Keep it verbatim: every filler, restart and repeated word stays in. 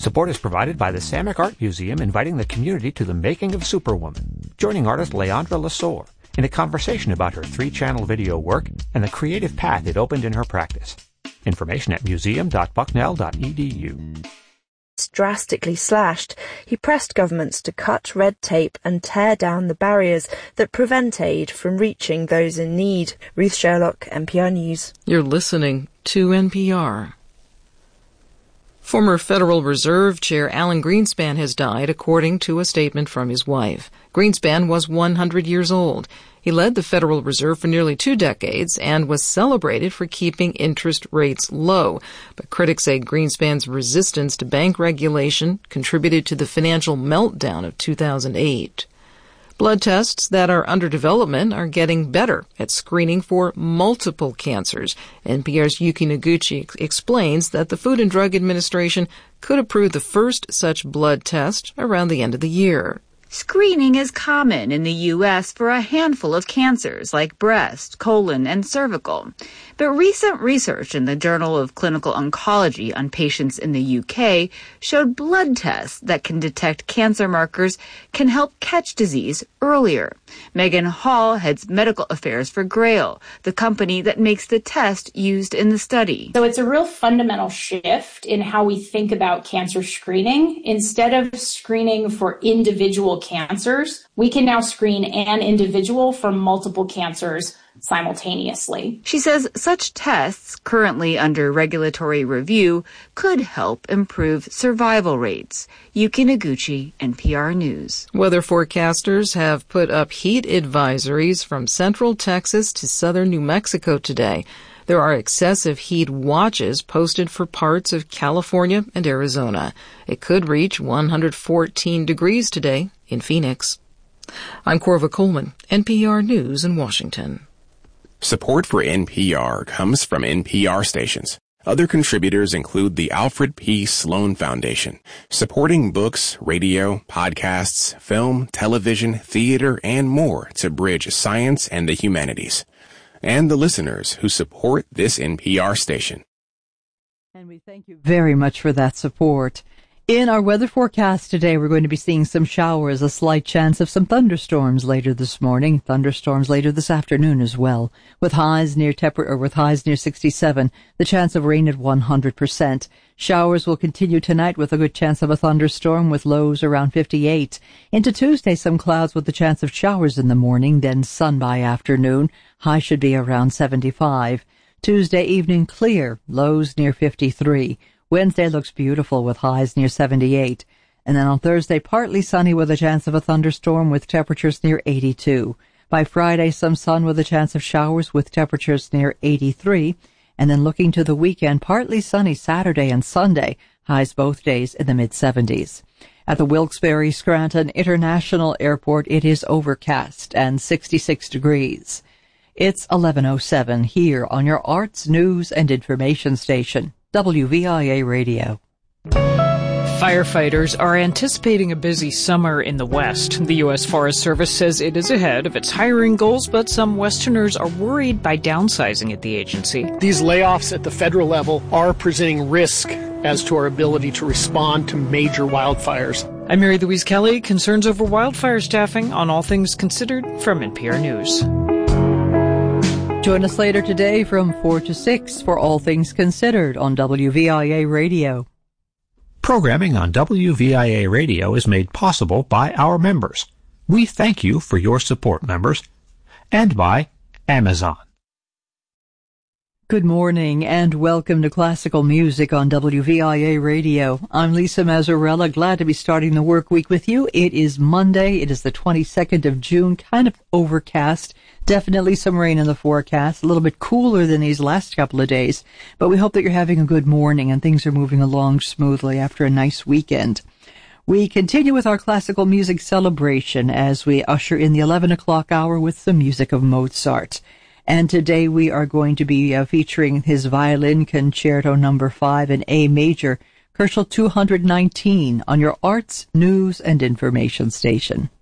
Support is provided by the Samick Art Museum, inviting the community to the making of Superwoman, joining artist Leandra Lasore in a conversation about her three-channel video work and the creative path it opened in her practice. Information at museum dot bucknell dot e d u. Drastically slashed, he pressed governments to cut red tape and tear down the barriers that prevent aid from reaching those in need. Ruth Sherlock, N P R News. You're listening to N P R. Former Federal Reserve Chair Alan Greenspan has died, according to a statement from his wife. Greenspan was one hundred years old. He led the Federal Reserve for nearly two decades and was celebrated for keeping interest rates low. But critics say Greenspan's resistance to bank regulation contributed to the financial meltdown of two thousand eight. Blood tests that are under development are getting better at screening for multiple cancers. N P R's Yuki Noguchi ex- explains that the Food and Drug Administration could approve the first such blood test around the end of the year. Screening is common in the U S for a handful of cancers like breast, colon, and cervical. But recent research in the Journal of Clinical Oncology on patients in the U K showed blood tests that can detect cancer markers can help catch disease earlier. Megan Hall heads medical affairs for Grail, the company that makes the test used in the study. So it's a real fundamental shift in how we think about cancer screening. Instead of screening for individual cancers, we can now screen an individual for multiple cancers simultaneously. She says such tests, currently under regulatory review, could help improve survival rates. Yuki Noguchi, N P R News. Weather forecasters have put up heat advisories from central Texas to southern New Mexico today. There are excessive heat watches posted for parts of California and Arizona. It could reach one hundred fourteen degrees today in Phoenix. I'm Corva Coleman, N P R News in Washington. Support for N P R comes from N P R stations. Other contributors include the Alfred P. Sloan Foundation, supporting books, radio, podcasts, film, television, theater, and more to bridge science and the humanities. And the listeners who support this N P R station. And we thank you very much for that support. In our weather forecast today, we're going to be seeing some showers, a slight chance of some thunderstorms later this morning, thunderstorms later this afternoon as well, with highs near temper or with highs near sixty-seven, the chance of rain at one hundred percent. Showers will continue tonight with a good chance of a thunderstorm with lows around fifty-eight. Into Tuesday, some clouds with the chance of showers in the morning, then sun by afternoon. High should be around seventy-five. Tuesday evening clear, lows near fifty-three. Wednesday looks beautiful with highs near seventy-eight. And then on Thursday, partly sunny with a chance of a thunderstorm with temperatures near eighty-two. By Friday, some sun with a chance of showers with temperatures near eighty-three. And then looking to the weekend, partly sunny Saturday and Sunday, highs both days in the mid-seventies. At the Wilkes-Barre Scranton International Airport, it is overcast and sixty-six degrees. It's eleven oh seven here on your arts, news, and information station, W V I A Radio. Firefighters are anticipating a busy summer in the West. The U S Forest Service says it is ahead of its hiring goals, but some Westerners are worried by downsizing at the agency. These layoffs at the federal level are presenting risk as to our ability to respond to major wildfires. I'm Mary Louise Kelly. Concerns over wildfire staffing on All Things Considered from N P R News. Join us later today from four to six for All Things Considered on W V I A Radio. Programming on W V I A Radio is made possible by our members. We thank you for your support, members, and by Amazon. Good morning and welcome to Classical Music on W V I A Radio. I'm Lisa Mazzarella, glad to be starting the work week with you. It is Monday, it is the twenty-second of June, kind of overcast. Definitely some rain in the forecast, a little bit cooler than these last couple of days, but we hope that you're having a good morning and things are moving along smoothly after a nice weekend. We continue with our classical music celebration as we usher in the eleven o'clock hour with the music of Mozart. And today we are going to be uh, featuring his Violin Concerto number five in A major, Koelschel two hundred nineteen, on your arts, news, and information station.